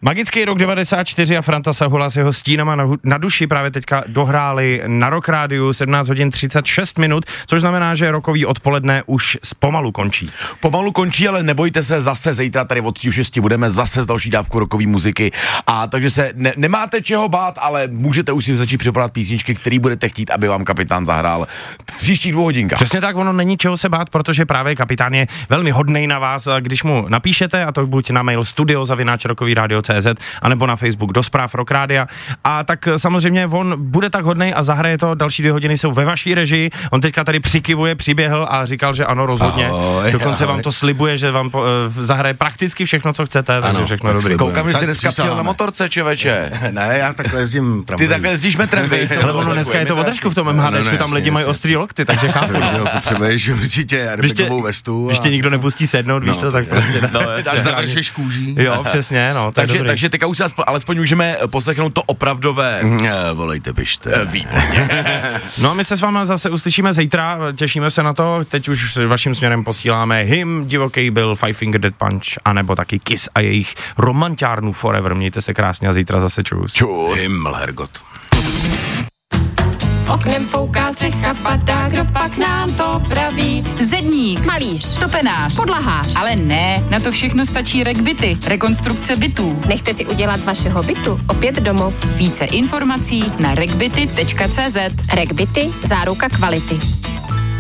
Magický rok 94 a Franta Sahula s jeho Stínama na duši právě teďka dohráli na Rock Rádiu 17 hodin 36 minut, což znamená, že rokový odpoledne už pomalu končí. Pomalu končí, ale nebojte se, zase zítra tady od 3:06 budeme zase s další dávkou rockové muziky. A takže se nemáte čeho bát, ale můžete už si začít připravovat písničky, který budete chtít, aby vám kapitán zahrál v příštích 2 hodinkách. Přesně tak, ono není čeho se bát, protože právě kapitán je velmi hodnej na vás, když mu napíšete, a to buď na mail studio@rockovyradio.cz anebo na Facebook do zpráv Rock Rádia. A tak samozřejmě on bude tak hodnej a zahraje to, další 2 hodiny jsou ve vaší režii. On teďka tady přikivuje, přiběhl a říkal, že ano, rozhodně. Dokonce vám to slibuje, že vám zahraje prakticky všechno, co chcete, takže všechno dobrý. Koukám, že jsi dneska přijel na motorce, čověče. Ne, já takhle jezdím tramvají. Ty takhle jezdíš metrem, ale ono dneska je to o držku v tom MHDčku, tam lidi mají ostrý lokty, takže chápu. Potřebuješ určitě airbagovou vestu. Když tě nikdo nepustí sednout, víš co, tak prostě završeš kůží. Jo, přesně, no. Takže teďka už alespoň můžeme poslechnout to opravdové. Volejte, pište. No a my se s vámi zase uslyšíme zítra, těšíme se na to, teď už s vaším směrem posíláme Him, Divoký byl, Five Finger Death Punch, anebo taky Kiss a jejich romantiárnu Forever. Mějte se krásně a zítra zase čus. Čus. Himmel, Hergot. Oknem fouká, střecha padá, kdo pak nám to praví? Zedník, Malíř, topenář, podlahář. ale ne, na to všechno stačí RegBity, rekonstrukce bytů. Nechte si udělat z vašeho bytu opět domov. Více informací na regbity.cz. RegBity, záruka kvality.